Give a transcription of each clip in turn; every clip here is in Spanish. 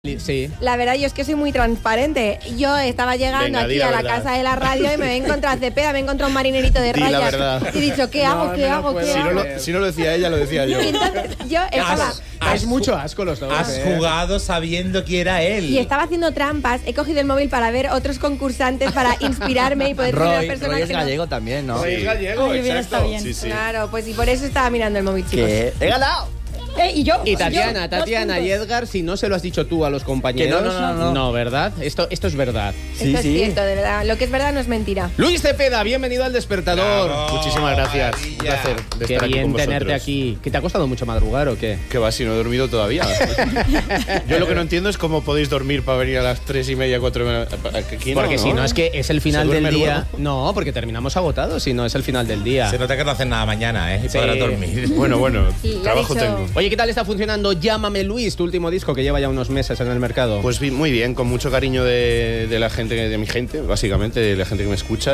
Sí. La verdad, yo es que soy muy transparente. Yo estaba llegando aquí a la casa de la radio y me he encontrado a Cepeda, me he encontrado un marinerito de rayas. La verdad. Y he dicho, ¿qué hago? Si no lo decía ella, lo decía yo. Y entonces yo estaba... Es mucho asco los dos. Has jugado sabiendo que era él. Y estaba haciendo trampas. He cogido el móvil para ver otros concursantes para inspirarme y poder ser una persona Roy es que gallego también, ¿no? Roy es gallego, exacto. Sí. Claro, pues y por eso estaba mirando el móvil, chicos. ¿Qué? ¡He ganado! Y yo. Y Tatiana y Edgar, si no se lo has dicho tú a los compañeros. No, ¿verdad? Esto es verdad. Esto es cierto, de verdad. Lo que es verdad no es mentira. Luis Cepeda, bienvenido al Despertador. Bravo, muchísimas gracias. maravilla. Un placer de Qué estar aquí bien con tenerte vosotros. aquí. ¿Que te ha costado mucho madrugar o qué? ¿Qué va? Si no he dormido todavía. Yo lo que no entiendo es cómo podéis dormir para venir a las 3:30, 4. Porque si no es que es el final ¿Se del duerme día. luego? No, porque terminamos agotados, si no es el final del día. Se nota que no hacen nada mañana, ¿eh? Y Sí. podrás dormir. Bueno, Sí, lo ha trabajo dicho. tengo. Oye, ¿qué tal está funcionando Llámame Luis, tu último disco que lleva ya unos meses en el mercado? Pues muy bien, con mucho cariño de la gente, de mi gente, básicamente, de la gente que me escucha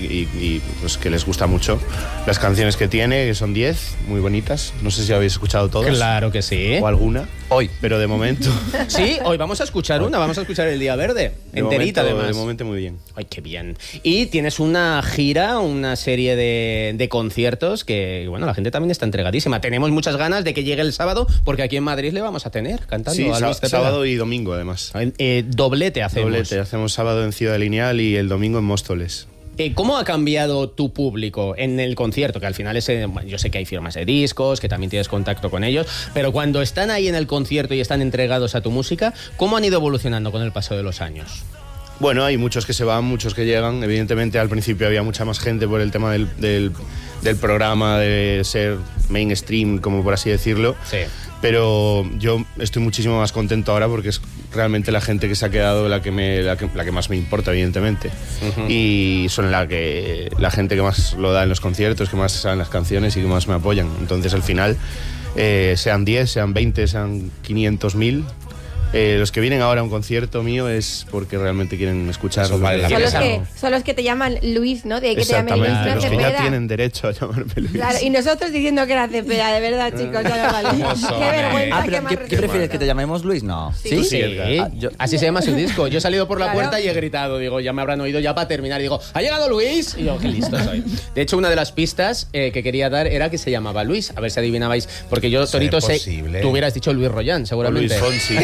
y pues que les gusta mucho las canciones que tiene, que son 10, muy bonitas. No sé si habéis escuchado todas. Claro que sí. O alguna. Hoy. Pero de momento. Sí, hoy vamos a escuchar vamos a escuchar El Día Verde, de enterita momento, además. De momento muy bien. Ay, qué bien. Y tienes una gira, una serie de conciertos que, bueno, la gente también está entregadísima. Tenemos muchas ganas de que llegue el sábado, porque aquí en Madrid le vamos a tener cantando Sí, a Luis Cepeda. sábado y domingo además. Doblete hacemos. Doblete, hacemos sábado en Ciudad Lineal y el domingo en Móstoles. ¿Cómo ha cambiado tu público en el concierto? Que al final yo sé que hay firmas de discos, que también tienes contacto con ellos, pero cuando están ahí en el concierto y están entregados a tu música, ¿cómo han ido evolucionando con el paso de los años? Bueno, hay muchos que se van, muchos que llegan. Evidentemente al principio había mucha más gente por el tema del programa, de ser mainstream, como por así decirlo. Sí. Pero yo estoy muchísimo más contento ahora porque es realmente la gente que se ha quedado la que más me importa, evidentemente. Uh-huh. Y son la gente que más lo da en los conciertos, que más saben las canciones y que más me apoyan. Entonces al final, sean 10, sean 20, sean 500.000... los que vienen ahora a un concierto mío es porque realmente quieren escuchar. Eso vale la pena. Son los que te llaman Luis, ¿no? De ahí que te llamen Luis, no los que Cepeda. ya tienen derecho a llamarme Luis. Claro, y nosotros diciendo que era Cepeda, de verdad, chicos, ya no vale. ¿Cómo son, Qué vergüenza, pero qué ¿qué mal prefieres? ¿Que te llamemos Luis? No. Sí. Sí, Edgar. Así se llama su disco. Yo he salido por la Claro. puerta y he gritado, digo, ya me habrán oído ya para terminar. Y digo, ¿ha llegado Luis? Y yo, qué listo soy. De hecho, una de las pistas que quería dar era que se llamaba Luis. A ver si adivinabais. Porque yo, Torito, tú hubieras dicho Luis Rollán, O seguramente. Luis Fonsi.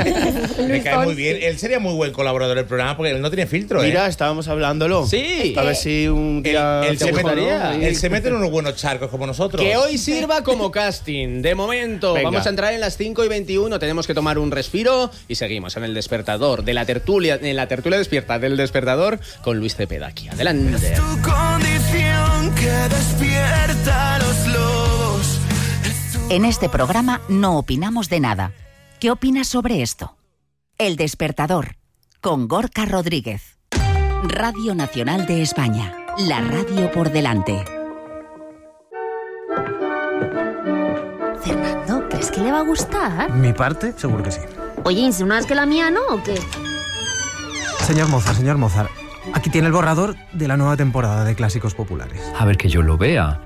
Me cae muy bien. Él sería muy buen colaborador del programa porque él no tiene filtro, ¿eh? Mira, estábamos hablándolo. Sí. A ver si un día... Él se gustaría. mete en unos buenos charcos como nosotros. Que hoy sirva como casting. De momento, Venga. vamos a entrar en las 5:21. Tenemos que tomar un respiro y seguimos en el despertador de la tertulia, en la tertulia despierta del despertador con Luis Cepeda aquí. Adelante. Tu condición que despierta a los lobos. En este programa no opinamos de nada. ¿Qué opinas sobre esto? El Despertador, con Gorka Rodríguez. Radio Nacional de España, la radio por delante. Fernando, ¿crees que le va a gustar? Mi parte, seguro que sí. Oye, ¿insinúas que la mía no o qué? Señor Mozart, aquí tiene el borrador de la nueva temporada de Clásicos Populares. A ver que yo lo vea.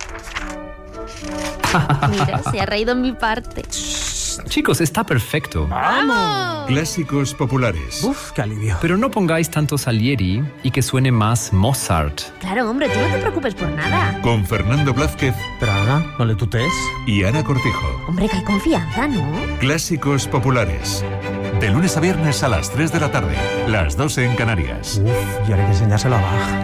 Mira, se ha reído en mi parte. Chicos, está perfecto. ¡Vamos! Clásicos populares. Uf, qué alivio. Pero no pongáis tanto Salieri y que suene más Mozart. Claro, hombre, tú no te preocupes por nada. Con Fernando Blázquez Pero Ana, no le tutees. y Ana Cortijo. Hombre, que hay confianza, ¿no? Clásicos populares. De lunes a viernes a las 3 de la tarde. Las 12 en Canarias. Uf, y ahora hay que enseñárselo a Bach.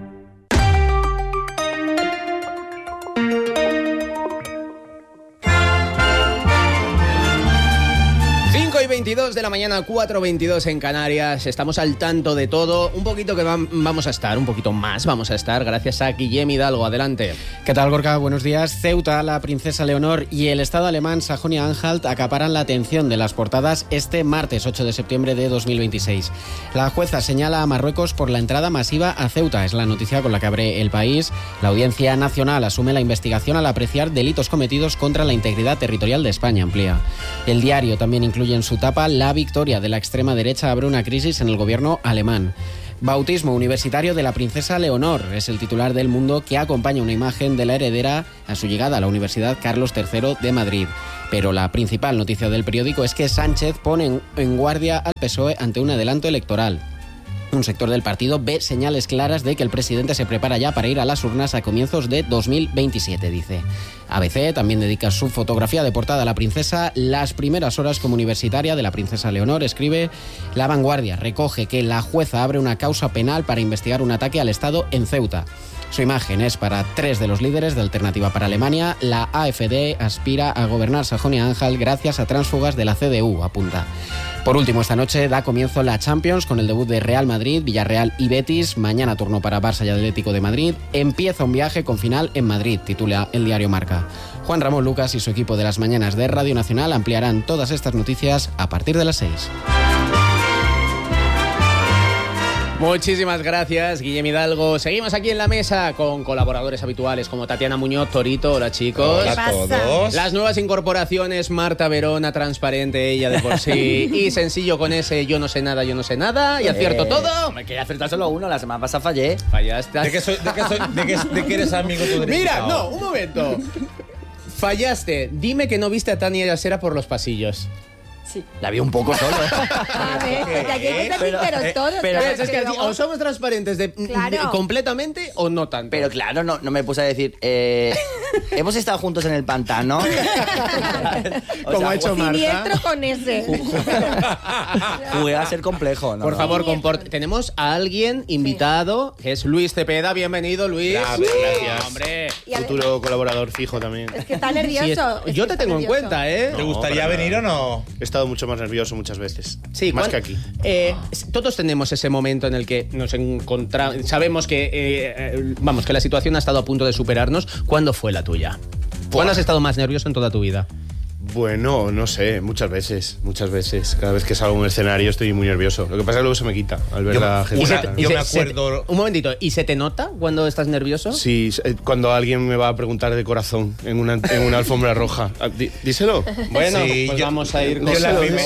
Y 22 de la mañana, 4:22 en Canarias. Estamos al tanto de todo. Un poquito que vamos a estar, un poquito más vamos a estar, gracias a Guillem Hidalgo. Adelante. ¿Qué tal, Gorka? Buenos días. Ceuta, la princesa Leonor y el Estado alemán Sajonia-Anhalt acaparan la atención de las portadas este martes 8 de septiembre de 2026. La jueza señala a Marruecos por la entrada masiva a Ceuta. Es la noticia con la que abre El País. La Audiencia Nacional asume la investigación al apreciar delitos cometidos contra la integridad territorial de España, amplía. El Diario también incluye en su tapa la victoria de la extrema derecha abre una crisis en el gobierno alemán. Bautismo universitario de la princesa Leonor. Es el titular del Mundo, que acompaña una imagen de la heredera a su llegada a la Universidad Carlos III de Madrid. Pero la principal noticia del periódico es que Sánchez pone en guardia al PSOE ante un adelanto electoral. Un sector del partido ve señales claras de que el presidente se prepara ya para ir a las urnas a comienzos de 2027, dice. ABC también dedica su fotografía de portada a la princesa. Las primeras horas como universitaria de la princesa Leonor, escribe La Vanguardia. Recoge que la jueza abre una causa penal para investigar un ataque al Estado en Ceuta. Su imagen es para 3 de los líderes de Alternativa para Alemania. La AfD aspira a gobernar Sajonia-Anhalt gracias a tránsfugas de la CDU, apunta. Por último, esta noche da comienzo la Champions con el debut de Real Madrid, Villarreal y Betis. Mañana turno para Barça y Atlético de Madrid. Empieza un viaje con final en Madrid, titula el diario Marca. Juan Ramón Lucas y su equipo de las mañanas de Radio Nacional ampliarán todas estas noticias a partir de las 6. Muchísimas gracias, Guillem Hidalgo. Seguimos aquí en la mesa con colaboradores habituales como Tatiana Muñoz, Torito. Hola, chicos. Hola a todos. Las nuevas incorporaciones, Marta Verona, transparente ella de por sí, y sencillo con ese yo no sé nada, y acierto todo. Me quería acertar solo uno, la semana pasada fallé. Fallaste. ¿De que eres amigo tú de Mira, no, un momento. Fallaste. Dime que no viste a Tania Yasera por los pasillos. Sí. La vi un poco solo. A ver, porque aquí hay que ser sinceros todos. Pero claro, es que luego... o somos transparentes Claro. completamente o no tanto. Pero claro, no me puse a decir, hemos estado juntos en el pantano. Como ha hecho Marta. Siniestro con ese. Jugué a ser complejo, ¿no? Por favor, tenemos a alguien invitado, que es Luis Cepeda. Bienvenido, Luis. Gracias. Hombre. Futuro colaborador fijo también. Es que está nervioso. Sí, yo te tengo en cuenta, ¿eh? ¿Te gustaría venir o no? He estado mucho más nervioso muchas veces. Sí, más que aquí. Todos tenemos ese momento en el que nos encontramos. Sabemos que, que la situación ha estado a punto de superarnos. ¿Cuándo fue la tuya? ¿Cuándo has estado más nervioso en toda tu vida? Bueno, no sé, muchas veces. Cada vez que salgo a un escenario estoy muy nervioso. Lo que pasa es que luego se me quita al ver la gente. Yo me acuerdo... Un momentito, ¿y se te nota cuando estás nervioso? Sí, cuando alguien me va a preguntar de corazón en una alfombra roja. Díselo. Bueno, sí, pues vamos a ir con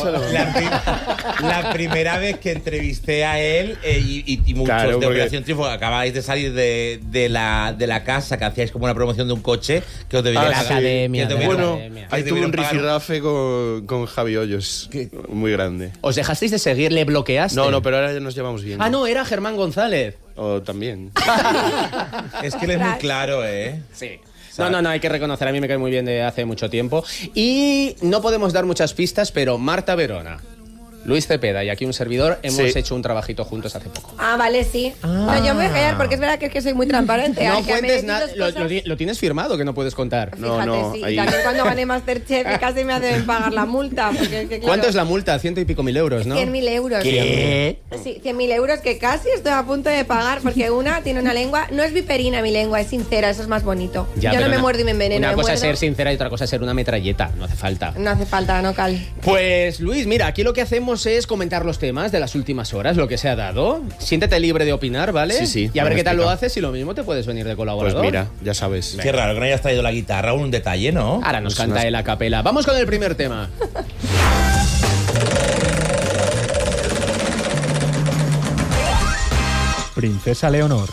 la primera vez que entrevisté a él y muchos claro, de Operación Triunfo, acabáis de salir de la casa, que hacíais como una promoción de un coche que os debía la academia. Bueno, ahí tuve un rifirrafe con Javi Hoyos. Muy grande. ¿Os dejasteis de seguir? ¿Le bloqueaste? No, pero ahora ya nos llevamos bien. Ah, no, era Germán González. O también. Es que él es muy claro, ¿eh? Sí. No, hay que reconocer, a mí me cae muy bien de hace mucho tiempo. Y no podemos dar muchas pistas, pero Marta Verona, Luis Cepeda y aquí un servidor hemos hecho un trabajito juntos hace poco. Ah, vale, sí. No, yo me voy a callar porque es verdad que soy muy transparente. No cuentes nada, lo tienes firmado que no puedes contar. Fíjate, sí. Y también cuando gané Masterchef casi me hacen pagar la multa. Porque, claro, ¿cuánto es la multa? 100 y pico mil euros, ¿no? 100.000 euros. ¿Qué? Sí, 100.000 euros que casi estoy a punto de pagar porque una tiene una lengua, no es viperina mi lengua, es sincera, eso es más bonito. Ya, yo no me muerdo y me enveneno. Una cosa es muerdo. ser sincera y otra cosa es ser una metralleta, no hace falta. No hace falta, no cal. Pues Luis, mira, aquí lo que hacemos es comentar los temas de las últimas horas, lo que se ha dado. Siéntete libre de opinar, ¿vale? Sí. Y a ver qué tal lo haces y lo mismo te puedes venir de colaborador. Pues mira, ya sabes. Qué raro que no hayas traído la guitarra, un detalle, ¿no? Ahora nos canta él a capela. Vamos con el primer tema. Princesa Leonor.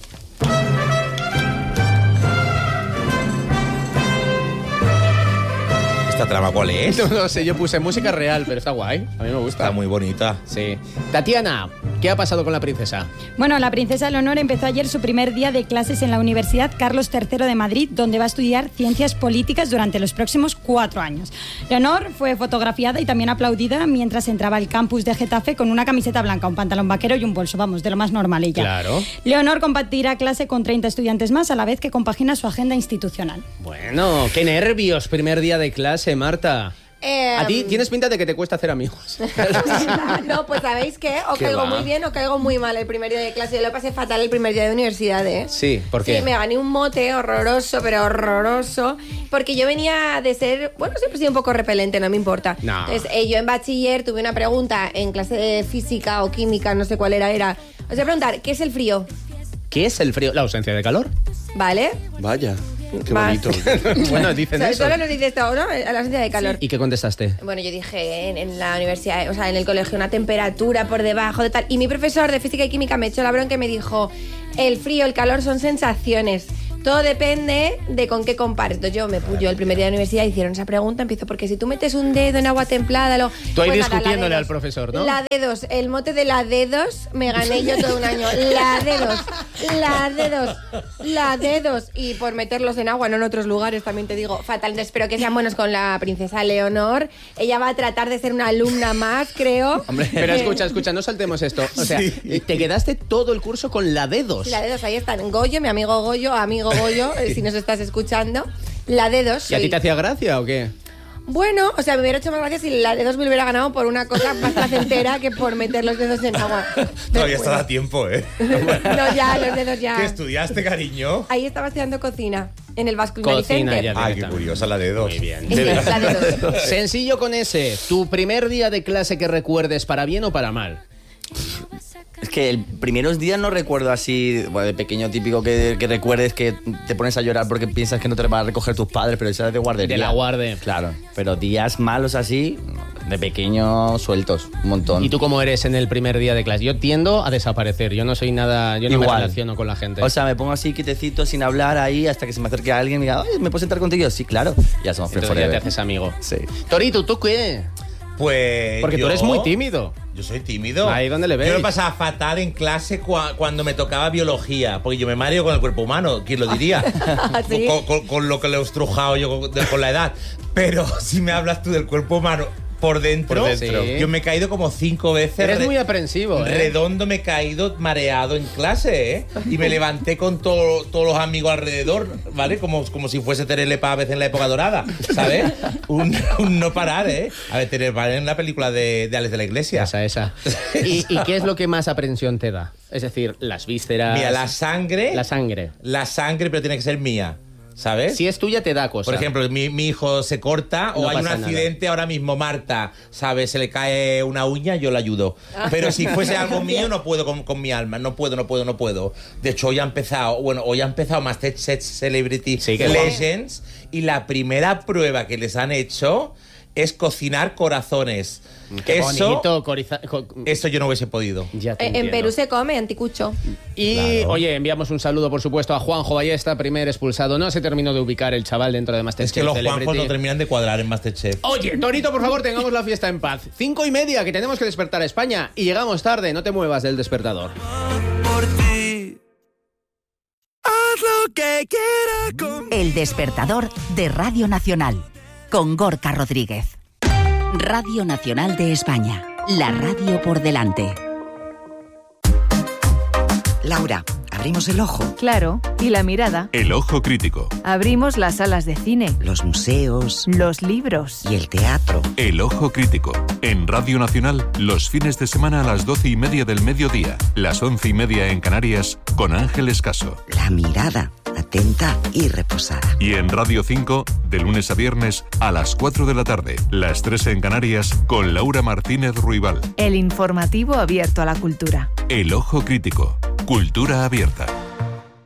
¿Esta trama cuál es? No sé, yo puse música real, pero está guay. A mí me gusta. Está muy bonita. Sí. Tatiana, ¿qué ha pasado con la princesa? Bueno, la princesa Leonor empezó ayer su primer día de clases en la Universidad Carlos III de Madrid, donde va a estudiar ciencias políticas durante los próximos 4 años. Leonor fue fotografiada y también aplaudida mientras entraba al campus de Getafe con una camiseta blanca, un pantalón vaquero y un bolso, vamos, de lo más normal ella. Claro. Leonor compartirá clase con 30 estudiantes más, a la vez que compagina su agenda institucional. Bueno, qué nervios, primer día de clase, Marta. A ti tienes pinta de que te cuesta hacer amigos. No, pues ¿sabéis qué? O caigo muy bien o caigo muy mal el primer día de clase. Yo lo pasé fatal el primer día de universidad, ¿eh? Sí, ¿por qué? Sí, me gané un mote horroroso, pero horroroso. Porque yo venía de ser... Bueno, siempre he sido un poco repelente, no me importa. No. Entonces, yo en bachiller tuve una pregunta en clase de física o química, no sé cuál era. Os voy a preguntar, ¿qué es el frío? ¿Qué es el frío? La ausencia de calor. ¿Vale? Vaya. Qué más. bonito. Bueno, dicen eso. Solo nos dice esto, ¿no? A la ausencia de calor. ¿Y qué contestaste? Bueno, yo dije en la universidad, o sea, en el colegio, una temperatura por debajo de tal. Y mi profesor de física y química me echó la bronca y me dijo, el frío, el calor son sensaciones. Todo depende de con qué compares. Entonces yo el primer día de la universidad hicieron esa pregunta, empiezo porque si tú metes un dedo en agua templada... Tú ahí pues nada, discutiéndole la al profesor, ¿no? La D2, el mote de la D2 me gané yo todo un año. La D2. Y por meterlos en agua, no en otros lugares, también te digo, fatal. Espero que sean buenos con la princesa Leonor. Ella va a tratar de ser una alumna más, creo. Hombre, pero escucha, no saltemos esto. O sea, te quedaste todo el curso con la D2. Sí, la D2, ahí están. Goyo, mi amigo Goyo, si nos estás escuchando. La D2. ¿Y a ti te hacía gracia o qué? Bueno, o sea, me hubiera hecho más gracia si la D2 me hubiera ganado por una cosa más placentera que por meter los dedos en agua. Todavía está a tiempo, ¿eh? No, ya, los dedos ya. ¿Qué estudiaste, cariño? Ahí estaba estudiando cocina, en el Basque Cocina Center. ya. Ah, qué curiosa la de dos. Muy bien. Sí, la D2. Sencillo con ese. ¿Tu primer día de clase que recuerdes para bien o para mal? Es que el primeros días no recuerdo así, bueno, de pequeño típico que recuerdes que te pones a llorar porque piensas que no te van a recoger tus padres, pero esa es de guardería. De la guarde. Claro, pero días malos así, de pequeño sueltos, un montón. ¿Y tú cómo eres en el primer día de clase? Yo tiendo a desaparecer, yo no soy nada, yo no me relaciono con la gente. O sea, me pongo así quietecito sin hablar ahí hasta que se me acerque alguien y me diga, oye, ¿me puedo sentar contigo? Sí, claro. Ya somos friends Entonces ya forever. te haces amigo. Sí. Torito, ¿tú qué? Pues Porque tú eres muy tímido. Yo soy tímido. Ahí donde le ves. Yo me pasaba fatal en clase cuando me tocaba biología, porque yo me mareo con el cuerpo humano, ¿quién lo diría? ¿Sí? Con lo que le he estrujado yo con la edad. Pero si me hablas tú del cuerpo humano por dentro, Sí. yo me he caído como 5 veces. Eres muy aprensivo, ¿eh? Redondo me he caído mareado en clase, ¿eh? Y me levanté con todos los amigos alrededor, ¿vale? Como si fuese Terele Pávez en la época dorada, ¿sabes? Un no parar, ¿eh? A ver, Terele Pávez en la película de Alex de la Iglesia. Esa. ¿Y qué es lo que más aprensión te da? Es decir, las vísceras... Mira, la sangre, pero tiene que ser mía. ¿Sabes? Si es tuya, te da cosa. Por ejemplo, mi hijo se corta o No hay un pasa accidente ahora mismo, Marta, ¿sabes? Se le cae una uña, yo la ayudo. Pero si fuese algo mío, no puedo con mi alma. No puedo. De hecho, hoy ha empezado MasterChef Celebrity Legends y la primera prueba que les han hecho es cocinar corazones. Qué bonito. Eso yo no hubiese podido. En Perú se come anticucho. Y, Claro. oye, enviamos un saludo, por supuesto, a Juanjo Ballesta, primer expulsado. No se terminó de ubicar el chaval dentro de Masterchef Es que los Celebrity. Juanjos no terminan de cuadrar en Masterchef. Oye, Torito, por favor, tengamos la fiesta en paz. 5:30, que tenemos que despertar a España. Y llegamos tarde, no te muevas del despertador. Por ti. Haz lo que quieras con... El despertador de Radio Nacional, con Gorka Rodríguez. Radio Nacional de España, la radio por delante. Laura, abrimos el ojo. Claro, y la mirada. El ojo crítico. Abrimos las salas de cine. Los museos. Los libros. Y el teatro. El ojo crítico. En Radio Nacional, los fines de semana a las 12:30 del mediodía, las 11:30 en Canarias, con Ángeles Caso. La mirada, atenta y reposada. Y en Radio 5, de lunes a viernes, a las 4 de la tarde, las 3 en Canarias, con Laura Martínez Ruibal. El informativo abierto a la cultura. El ojo crítico. Cultura abierta.